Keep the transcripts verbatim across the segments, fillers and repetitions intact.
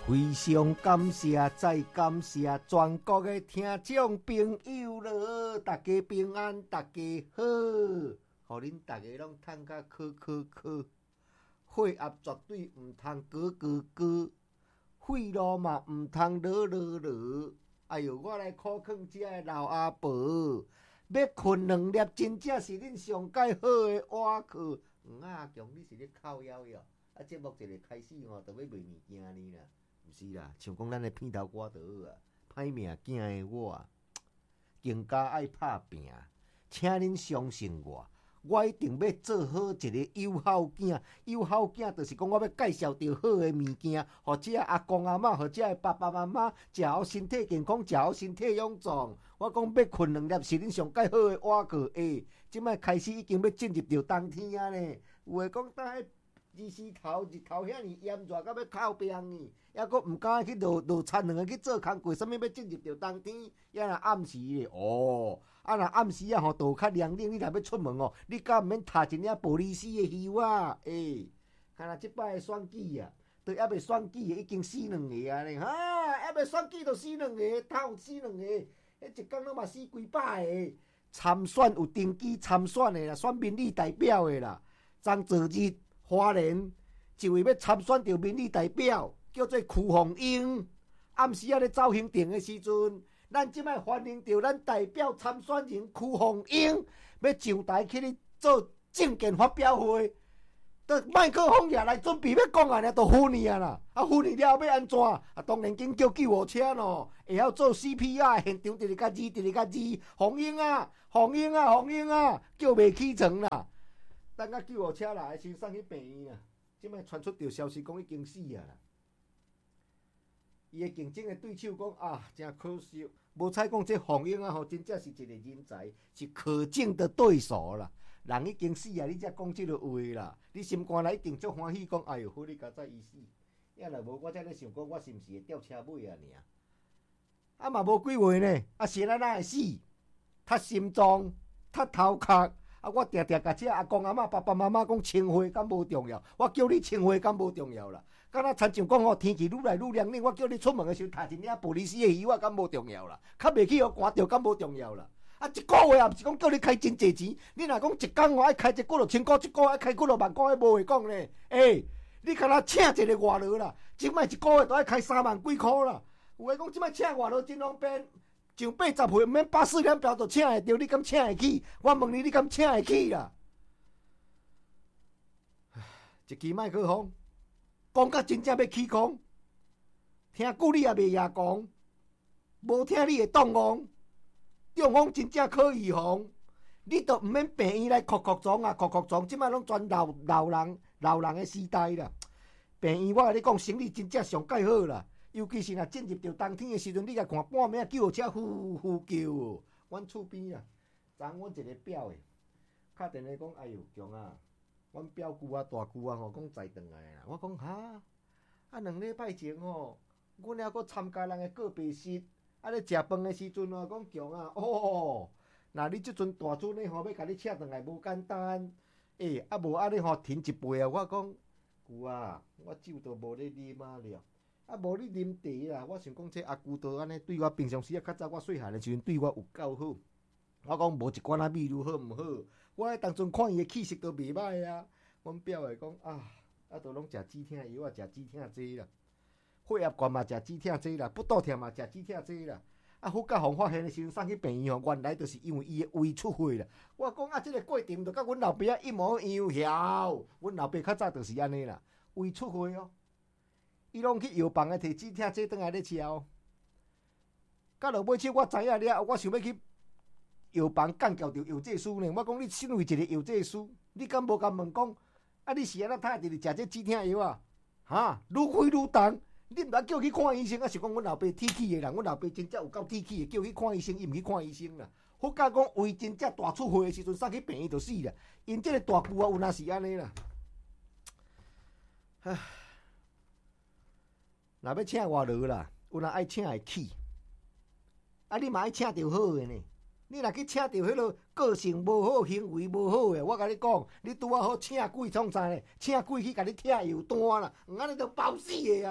非常感谢，再感谢全国的听众朋友咯，大家平安，大家好，互恁大家拢趁甲考考考，血压绝对毋通高高高，血路嘛毋通落落落。哎哟，我来考劝遮个老阿婆，要困两粒真正是恁上介好的碗课。黄阿强，你是咧哭夭夭？啊，节目一个开始吼，就要卖物件呢啦。毋是啦，像讲咱的片头歌就好啊，歹命囝的我，更加爱拍拼，请恁相信我，我一定要做好一个友好囝。友好囝就是讲，我要介绍到好的物件，或者阿公阿嬷，或者爸爸妈妈，食好身体健康，食好身体臃肿。我讲要困两粒是恁上介好的碗课。诶，即摆开始已经要进入到冬天啊呢，有诶讲当迄日时头日头遐尼炎热，到要靠病呢，抑阁毋敢去落落田两个去做工，过啥物要进入到冬天，抑若暗时咧哦，啊若暗时啊吼，都较凉冷，你若要出门哦，你敢毋免踏一领玻璃丝的袖啊？诶，看若即摆的选举啊，都还未选举的已经死两个啊咧，哈，还未选举就死两个，头死两个，迄一工拢嘛死几百个。参选有登记参选的啦，选民意代表的啦，昨昨日。花莲一位要参选着民意代表，叫做曲凤英。暗时啊咧走行程的时阵，咱即摆欢迎着咱代表参选人曲凤英，要上台去咧做政见发表会。到麦克风也来准备要讲啊，都呼你啊啦！啊呼你了要安怎？啊当然紧叫救护车咯，会晓做 C P R， 现场一个甲字，一个甲字，凤英啊，凤英啊，凤英啊，叫袂起床啦。等甲救护车来的时候送去病院啊！即摆传出着消息讲已经死啊啦！伊的竞争的对手讲啊，真可惜，无采讲这凤英啊吼，真正是一个人才，是可敬的对手啦。人已经死啊，你才讲即个话啦，你心肝内一定足欢喜，讲哎哟，好你较早伊死，要若无我才咧想讲，我是毋是会吊车尾啊？尔啊嘛无几月呢，啊谁来哪会死？他心脏，他头壳。啊！我定定甲遮阿公阿嬷、爸爸妈妈讲清灰敢无重要，我叫你清灰敢无重要啦。敢若亲像讲吼，天气愈来愈凉冷，我叫你出门的时候，踏一领玻璃丝的衣，我敢无重要啦。较袂去互刮着，敢无重要啦。啊，一个月也毋是讲叫你开真济钱，你若讲一工我爱开一几落千箍，一个月爱开几落万箍，迄无会讲呢。诶、欸，你敢若请一个外劳啦，即摆一个月都爱开三万几箍啦。有诶讲即摆请外劳真方便。上八十岁毋免八四点表就请会到，你敢请会起？我问你，你敢请会起啦？一支麦克风讲甲真正要起讲，听久你也袂牙讲，无听你会动讲，中风真正可预防，你都毋免病院来哭哭撞啊哭哭撞，即摆拢全老老人老人的时代啦。病院我甲你讲，生理真正上介好啦。尤其是若进入到冬天的时阵，你甲看半暝救护车呼呼叫哦。阮厝边啊，昨阮一个表诶，敲电话讲：“哎哟，强啊，阮表舅啊、大舅啊吼，讲载转来啦。”我讲哈，啊两礼拜前吼，阮还阁参加人诶告别式，啊咧食饭诶时阵哦，讲强啊，哦，那你即阵大阵诶吼，要甲你请转来无简单。诶、欸，啊无啊你吼停一杯啊，我讲舅啊，我酒都无咧啉啊了。啊，无你啉茶啦！我想讲，这阿舅都安尼对我平常时啊，较早我细汉的时阵对我有够好。我讲无一罐仔米如好毋好，我迄当阵看伊的气色都袂歹啊。阮表会讲啊，啊都拢食止痛药啊，食止痛剂啦，血压高嘛食止痛剂啦，不肚痛嘛食止痛剂啦。啊，好甲红发现的时阵送去病院吼，原来就是因为伊的胃出血啦。我讲啊，即、這个过程就甲阮老爸啊一模一样晓。阮老爸较早就是安尼啦，胃出血哦。伊拢去药房诶，摕止痛剂倒来咧吃哦。到落尾手我知影了，我想要去药房干掉着药剂师呢。我讲你身为一个药剂师，你敢无甲问讲？啊，你是安怎太直直食这止痛药啊？哈，愈开愈重。你毋通叫去看医生啊？是讲阮老爸铁气诶人，阮老爸真正有够铁气诶，叫去看医生，伊毋去看医生啦。好甲讲胃真正大出血诶时阵，送去病院就死啦。因这个大舅啊，有若是安尼啦。唉。若要请外劳啦，有人爱请会起，啊，你嘛爱请着好诶呢。你若去请着迄落个性无好、行为无好诶，我甲你讲，你拄啊好请鬼创啥呢？请鬼去甲你拆药单啦，安尼就包死诶啊！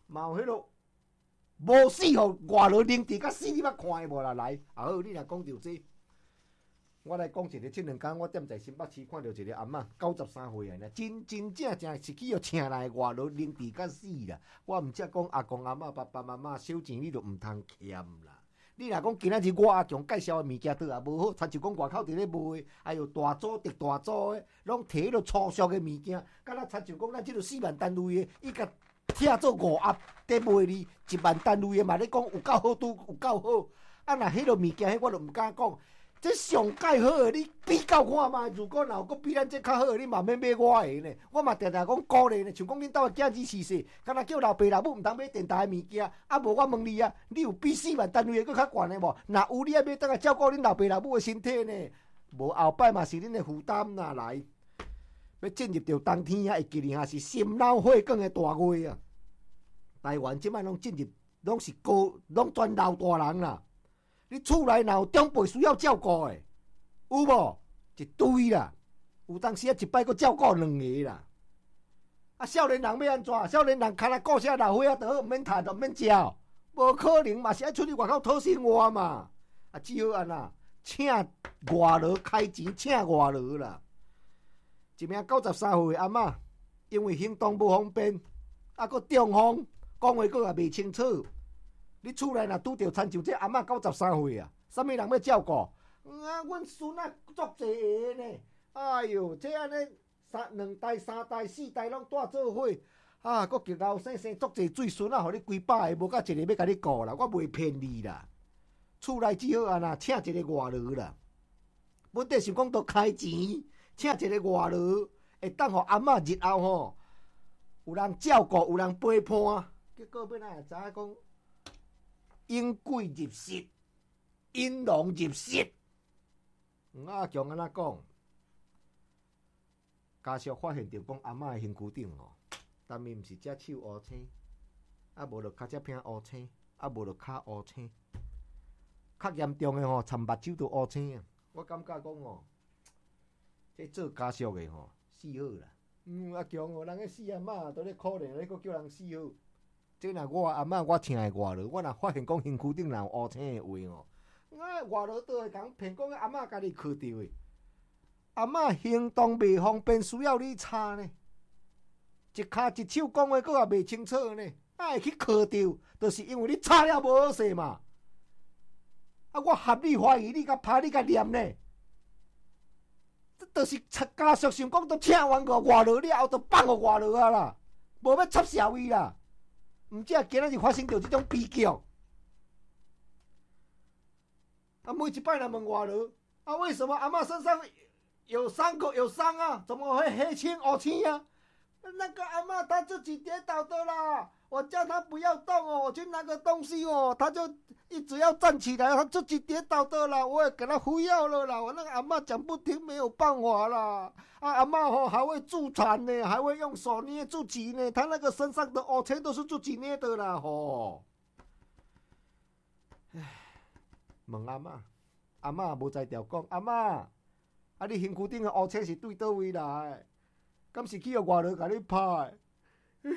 嘛有迄落无死吼，外落冷治甲死，你捌看无啦？来，啊好，你若讲到这，我来讲一个，即两天我踮在新北市看到一个阿嬷，九十三岁啊，真真正正是去互请来外落冷治甲死啦。我毋则讲阿公阿嬷、爸爸妈妈小钱你都毋通欠啦。你若讲今仔日我阿强介绍的物件倒也无好，亲像讲外口伫咧卖，哎呦大组特大组的，拢摕迄落粗俗的物件，敢若亲像讲咱即落四万单位的，伊甲拆做五盒，得卖你一万单位的嘛？你讲有够好拄有够好，啊若迄落物件，迄我就毋敢讲。这上介好的，你比较看嘛？如果若有佫比咱这较好的，你嘛免买我的呢？我嘛定定讲鼓励呢，像讲恁兜的囝子饲细，敢若叫老爸老母毋通买电台的物件，啊无我问你啊，你有比四万单位的佫较悬的无？若有，你还要当来照顾恁老爸老母的身体呢？无后摆嘛是恁的负担啦。来，要进入到冬天啊，会记哩哈是心脑血管的大月啊！台湾即摆拢进入，拢是高，拢全老大人啦。你厝内若有长辈需要照顾的，有无？一堆啦，有当时啊一摆阁照顾两个啦。啊，少年人要安怎？少年人牵来顾些老伙仔，就好，毋免趁，毋免食，无可能嘛，是爱出去外口讨生活嘛。啊，只好安那，请外劳开钱，请外劳啦。一名九十三岁的阿嬷，因为行动无方便，啊，阁中风，讲话阁也袂清楚。你厝内若拄着亲像这阿嬷九十三岁啊，啥物人要照顾？啊，阮孙仔足济个呢。哎哟，这安尼三两代、三代、四代拢带做伙，啊，阁结后生生足济水孙啊，互你几百个，无甲一个要甲你顾啦，我袂骗你啦。厝内只好安那请一个外劳啦。本地想讲都开钱，请一个外劳，会当互阿嬷日后吼有人照顾，有人陪伴。结果要哪会知影讲？因贵入室，因龙入室。阿强安那讲，家属发现着讲阿嬷的身躯顶吼，但面毋是只手乌青，啊无就脚只片乌青，啊无就骹乌青，较严重的吼，参目睭都乌青啊！我感觉讲哦，这做家属的吼死好啦。嗯，阿强哦，人个死阿嬷都咧可怜，咧，佫叫人死好。即若我阿嬷我请的外劳，我若发现讲身躯顶若有乌青的话哦，我外劳倒会讲骗讲阿嬷家己去着的。阿嬷行动袂方便，需要你擦呢。一骹一手讲话，佫也袂清楚呢，啊会去去着，就是因为你擦了无好势嘛。啊，我合理怀疑你甲拍你甲念呢，这就是家属想讲，都请完个外劳了后，都放互外劳啊啦，无要插社会啦。毋只今仔日发生着这种悲剧，啊，每一摆来问外劳，啊，为什么阿嬷身上有伤口有伤啊？怎么会黑青乌青啊？那个阿嬷她自己跌倒的啦，我叫她不要动哦，我去拿个东西哦，她就一直要站起来，她自己跌倒的啦，我也给她服药了啦，我那个阿嬷讲不听，没有办法啦。啊，阿嬷吼还会助产呢，还会用手捏自己呢，她那个身上的乌青都是自己捏的啦吼。唉，问阿嬷，阿嬷无在调讲，阿嬷，啊你身躯顶的乌青是对倒位来？敢是去互外劳甲你拍的？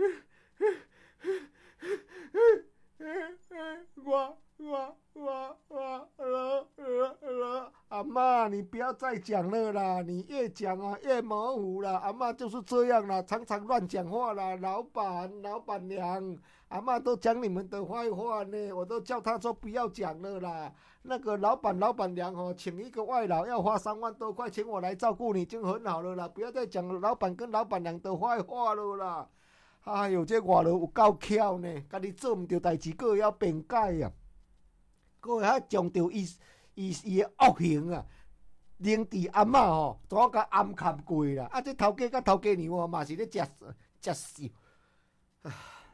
我我我我我我阿嬷，你不要再讲了啦！你越讲啊越模糊啦。阿嬷就是这样啦，常常乱讲话啦。老板、老板娘，阿嬷都讲你们的坏话呢，我都叫她说不要讲了啦。那个老板、老板娘哦，请一个外劳要花三万多块，请我来照顾你已经很好了啦，不要再讲老板跟老板娘的坏话了啦。哎呦，这外劳有够巧呢，家己做唔到代志，佫会晓辩解啊，佫会晓将着伊伊伊的恶行啊，凌迟阿嬷吼，怎甲暗砍过啦？啊，这头家甲头家娘哦，嘛是咧食食笑。啊，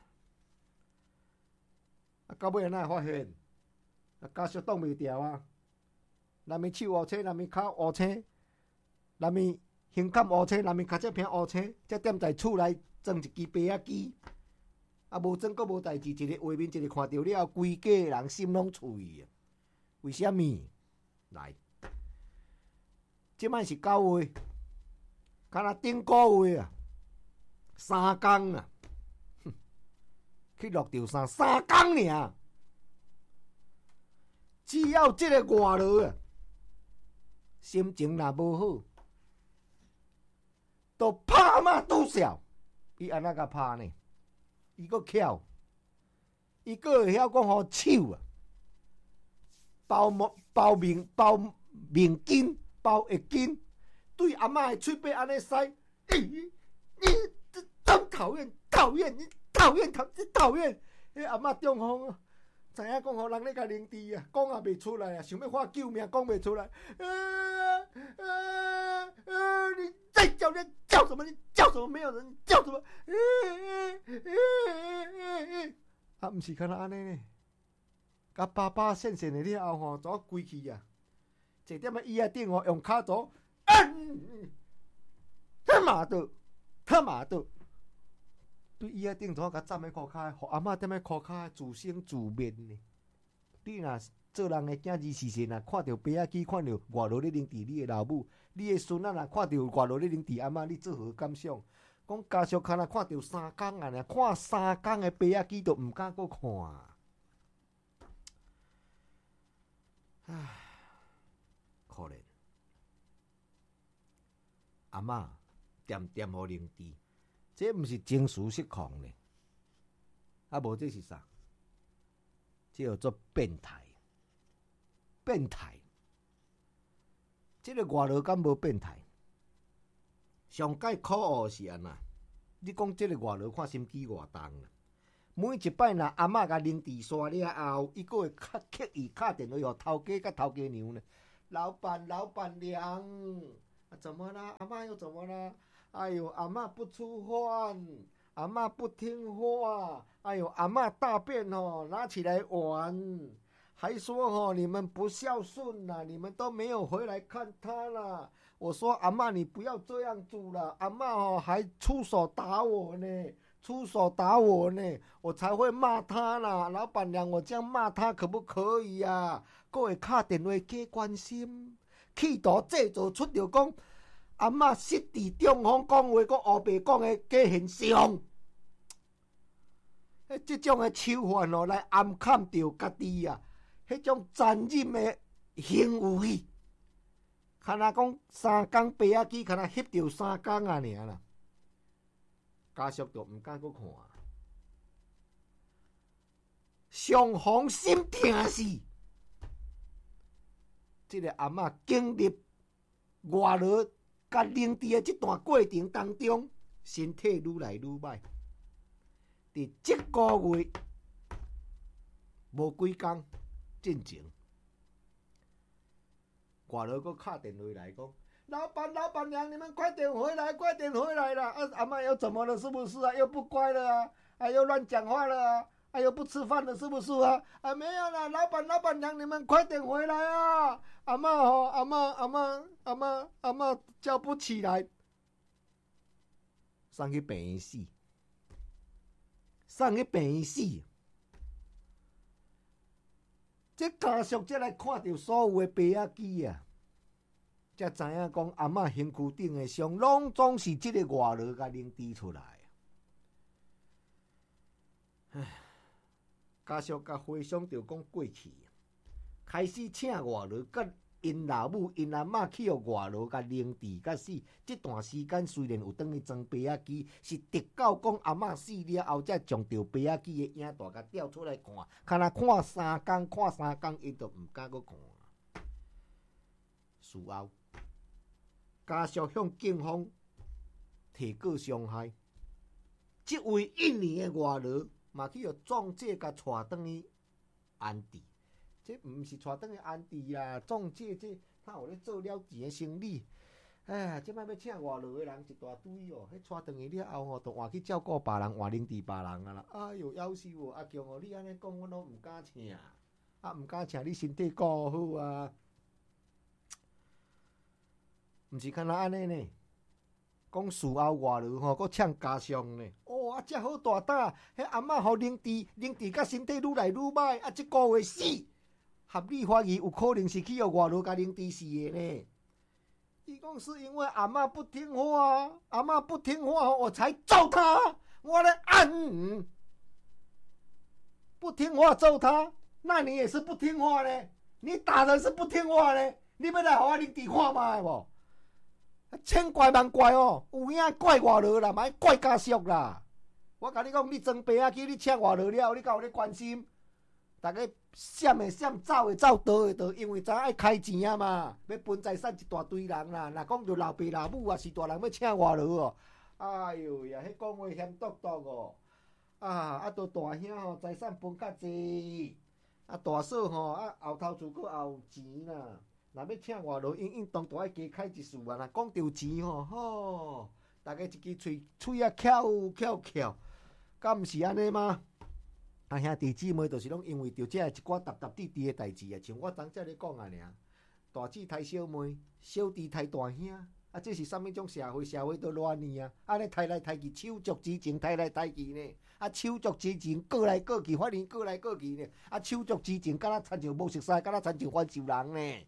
到尾安怎发现？啊，家属挡袂牢啊！南面手乌青，南面骹乌青，南面胸坎乌青，南面脚趾片乌青，才踮在厝内。装一支白仔机，啊无装，阁无代志。一个画面，一个看到了，规家人心拢碎啊！为什么？来，即摆是九月，敢若顶个月啊，三工啊，哼， 去落潮山三工尔，只要这个外劳啊，心情若无好，都拍马拄笑。伊安那甲拍呢？伊阁巧，伊阁会晓讲互手啊，包面包面包面巾，包会巾，对阿嬷的嘴巴安尼使。咦，你真讨厌，讨厌，你讨厌，讨你讨厌！迄阿嬷中风啊，知影讲互人咧甲凝治啊，讲也袂出来啊，想要喊救命，讲袂出来。啊啊啊！你再叫，你叫什么？你叫什么？没有人叫什么？啊，毋是敢若安尼呢？甲爸爸闪闪的了后吼，怎规去啊？坐踮咧椅仔顶吼，用骹走，他妈的，他妈的！对椅仔顶怎甲站喺裤骹，互阿嬷踮喺裤骹自生自灭呢？你若做人的囝儿时势，若看到爸仔机，看到外劳咧凝治你的老母，你的孙仔若看到外劳咧凝治阿嬷，你作何感想？讲家属看若看到三工啊，看三工的爸仔机都毋敢搁看。唉，可怜阿嬷点点互凝治，这毋是情绪失控呢？啊，无这是啥？这叫做变态。变态，这个外劳敢无变态？上界可恶是安那？你讲这个外劳看心机偌重啊？每一摆若阿嬷甲凝治煞了后，伊阁会刻刻意敲电话互头家甲头家娘呢。老板、老板娘，啊怎么啦？阿嬷又怎么啦？哎呦，阿嬷不出饭，阿嬷不听话，哎呦，阿嬷大便哦拿起来玩。还说哦，你们不孝顺啦，你们都没有回来看他啦。我说阿嬷，你不要这样做啦，阿嬷哦还出手打我呢，出手打我呢，我才会骂他啦。老板娘，我这样骂他可不可以啊？各位打电话加关心，企图制造出着讲阿嬷失智中风讲话，搁黑白讲的假现象。迄这种的手法哦，来暗砍着家己啊！迄种残忍的行为，敢若讲三工爸仔机，敢若翕着三工啊尔啦，家属就毋敢搁看，上方心疼死。即个阿嬷经历外劳甲凝治的即段过程当中，身体愈来愈歹。伫即个月无几工。进前，外劳搁敲电话来讲：“老板、老板娘，你们快点回来，快点回来啦！啊，阿嬷又怎么了？是不是啊？又不乖了啊？啊，又乱讲话了啊？啊，又不吃饭了，是不是啊？啊，没有啦，老板、老板娘，你们快点回来啊！阿嬷吼，阿嬷、阿嬷、阿嬷、阿嬷叫不起来，送去病院死，送去病院死。”这家属才来看到所有的爸仔机啊，才知影讲阿嬷身躯顶的伤，拢总是这个外劳甲凝治出来。唉，家属甲回想着讲过去，开始请外劳，甲因老母、因阿嬷去互外劳甲凝治甲死。这段时间虽然有当去装爸仔机，是直到讲阿嬷死了后，才将着爸仔机的影带甲调出来看，看若看三工，看三工，伊就毋敢搁看。事后，家属向警方提告伤害，这位印尼的外劳嘛去互撞戒甲带转去安置。这毋是带转去安置啦，撞戒这他有咧做了钱的生意。哎呀，即摆要请外劳的人一大堆哦，迄带转去了后吼，都换去照顾别人，换凝治别人啊啦。哎呦，夭寿哦，阿强哦，你安尼讲，阮拢毋敢请，啊毋敢请，你身体顾好啊。毋是敢若安尼呢？讲事后外劳吼，搁请家属呢。哦，啊，遮好大胆，迄阿嬷互凝治，凝治甲身体愈来愈歹，啊，即个月死。合理怀疑有可能是去互外劳甲凝治死的呢。伊讲是因为阿嬷不听话，阿嬷不听话，我才揍他，我来按。 不听话揍他，那你也是不听话呢。你打人是不听话呢，你要来互我领地看卖无？千怪万怪哦，有影怪外落啦，莫怪家属啦。我甲你讲，你装病啊去，你请外落了，你敢有咧关心？大家闪的闪，走的走，倒的倒，因为知影爱开钱啊嘛，要分财产一大堆人啦。若讲着老爸老母啊，是大人要请外落哦。哎呦呀，迄讲话嫌笃笃哦。啊，啊，都大兄吼，财产分较济，啊，大嫂吼，啊，后头厝佫有钱啦。若要请外劳，应应当都爱加开一次啊！若讲着钱吼，吼，大家一支喙喙啊翘翘翘，敢毋是安尼吗？啊，兄弟姊妹就是拢因为着这一寡搭搭滴滴的代志啊，像我昨才咧讲啊尔，大姊刣小妹，小弟刣大兄，啊，这是啥物种社会？社会都乱呢啊！安尼刣来刣去，手足之情刣来刣去呢，啊，手足之情过来过去，法院过来过去呢，啊，手足之情敢若亲像无熟悉，敢若亲像翻手人呢。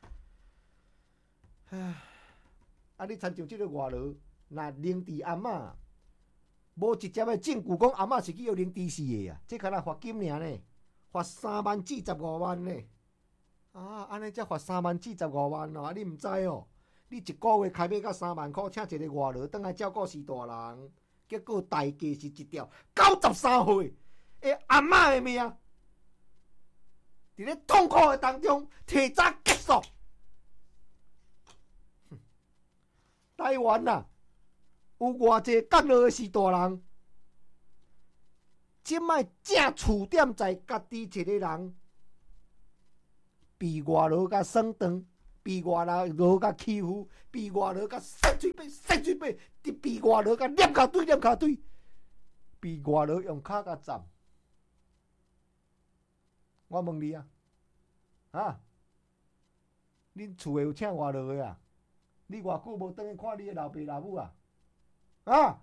唉，啊！你参像即个外劳，若凌迟阿嬷，无直接的证据讲阿嬷是去互凌迟死的啊！这敢若罚金尔呢，罚三万至十五万呢。啊，安尼才罚三万至十五万哦！啊，你毋知哦？你一个月开买到三万块，请一个外劳，倒来照顾是大人，结果代价是一条九十三岁的阿嬷的命，伫咧痛苦的当中提早结束。台湾啊，有偌济角落的是大人，即摆正触点在家己一个人，被外劳甲耍长，被外劳甲欺负，被外劳甲扇嘴巴扇嘴巴，被外劳甲捏骹腿捏骹腿，被外劳用骹甲站。我问你啊，啊，恁厝诶有请外劳的啊？你偌久无转去看你的老爸老母啊？啊！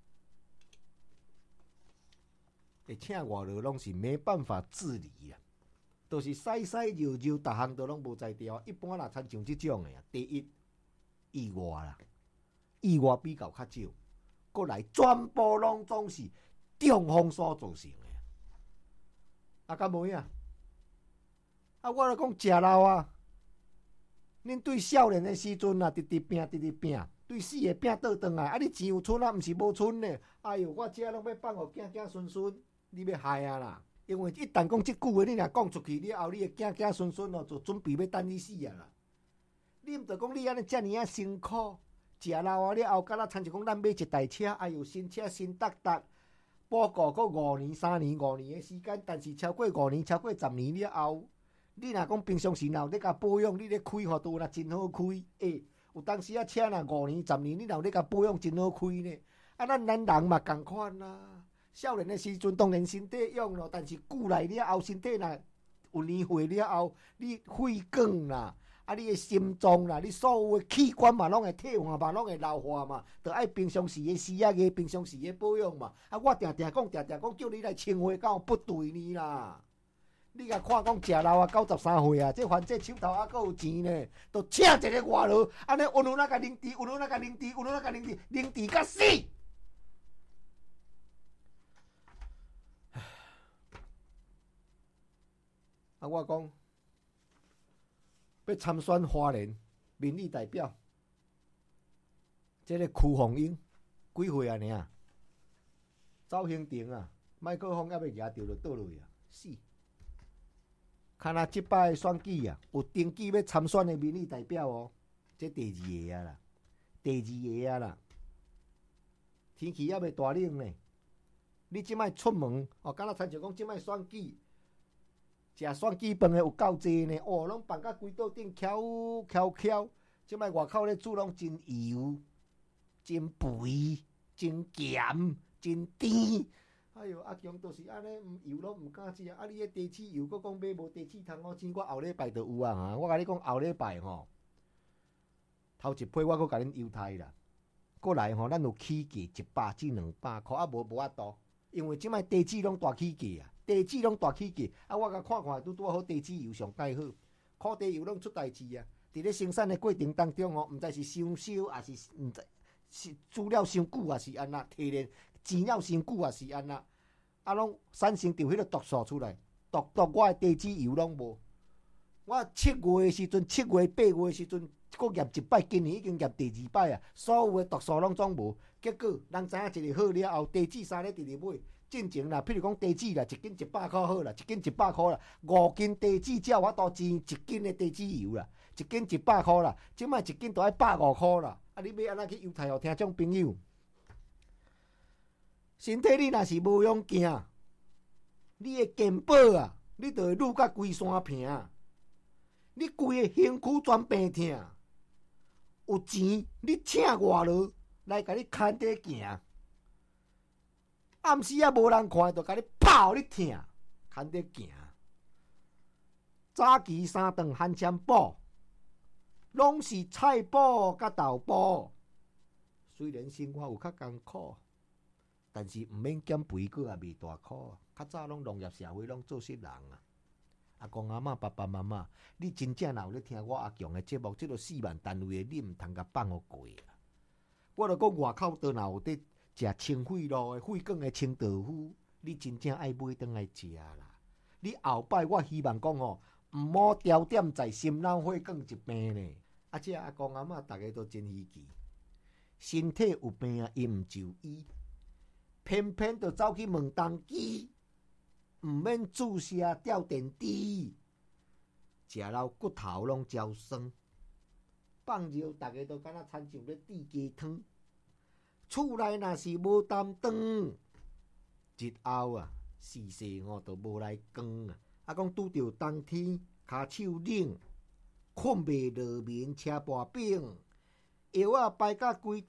会请外劳拢是没办法自理啊，都是洗洗揉揉，逐项都拢无才调。一般若参像即种的啊，第一意外啦，意外比较较少，过来全部拢总是中风所造成的。啊，敢无影？啊，我来讲食老啊。恁对少年的时阵啊，直直拼，直直拼，对死的拼倒转来。啊，你钱有剩啊，毋是无剩呢。哎呦，我遮拢要放互囝囝孙孙，你要害啊啦！因为一旦讲即句话，你若讲出去了后，你的囝囝孙孙哦，就准备要等你死啊啦。你毋着讲你安尼遮尔啊辛苦，食老啊了后，敢若亲像讲咱买一台车，哎呦，新车新搭搭，保固阁五年、三年、五年的时间，但是超过五年、超过十年了后。你若讲平常时若有咧甲保养，你咧开吼都若真好开。诶、欸，有当时啊车若五年、十年，你若有咧甲保养真好开呢。啊，咱咱人嘛共款啦。少年的时阵当然身体勇咯，但是久来了后，身体若有年岁了后，你血管啦，啊，你的心脏啦，你所有的器官嘛，拢会退化嘛，拢会老化嘛，就爱平常时的时啊个，平常时的保养嘛。啊，我定定讲，定定讲，叫你来称呼，敢有不对呢啦？你甲看讲食老啊，九十三岁啊，这反正手头还佫有钱呢，都请一个外劳，安尼运运那甲零治，运运那甲零治，运运那甲零治，零治甲死。啊，我讲要参选花莲民意代表，这个区凤英几岁啊？尔走行程啊，麦克风还未举着就倒落去啊，死！看若即摆的选举啊，有登记要参选的民意代表哦，这第二个啊啦，第二个啊啦，天气还未大冷呢。你即摆出门哦，敢若亲像讲即摆选举，食选举饭的有够济呢，哦，拢放甲规桌顶翘翘翘。即摆外口咧煮拢真油、真肥、真咸、真甜。哎呦，阿强都是安尼，油拢毋敢食。啊，你迄地豉油，佫讲买无地豉通好钱，我后礼拜就有啊哈。我甲你讲，后礼拜吼，头一批我佫甲恁犹太啦。过来吼，咱有起价一百至两百箍，啊无无法度，因为即摆地豉拢大起价啊，地豉拢大起价。啊，我甲看看，拄拄好地豉油上介好，烤地油拢出代志啊。伫咧生产的过程当中吼，毋知是伤烧，还是毋知是煮了伤久，还是安那提炼。钱了伤久也是安那， 啊，拢产生着迄个毒素出来，毒毒我的地质油拢无。我七月的时阵，七月八月的时阵，搁验一摆，今年已经验第二摆啊，所有的毒素拢总无。结果人知影一个好了后，地质衫咧直直买。进前啦，譬如讲地址啦，一斤一百箍好啦，一斤一百箍啦，五斤地址才有法度钱一斤的地址油啦，一斤一百箍啦，即摆一斤都要百五箍啦。啊，你要安怎去犹太互听众朋友？身体你若是无用行，你的健保啊，你就会愈甲规山平。你规个身躯全病痛，有钱你请外劳来甲你牵底行。暗时啊，无人看，就甲你拍，你疼，牵得行。早期三顿番签补，拢是菜补甲豆补。虽然生活有较艰苦，但是毋免减肥，佫也未大苦。较早拢农业社会，拢做事人啊。阿公阿嬷、爸爸妈妈，你真正若有咧听我阿强的节目，即个四万单位的，你毋通甲放互过啊！我著讲外口倒若有得。食清血路的血管的清豆腐，你真正爱买倒来食啦！你后摆我希望讲吼，毋好焦点在心脑血管一病呢。啊，这阿公阿嬷大家都真稀奇，身体有病啊，伊毋就医，偏偏就走去问东机，毋免注射吊电池，食了骨头拢焦酸，放尿大家都敢若亲像咧滴鸡汤。厝内若是无担当，日后啊，四世哦都无来光啊！啊，讲拄着冬天，骹手冷，困袂落眠，车跋柄，药啊排甲规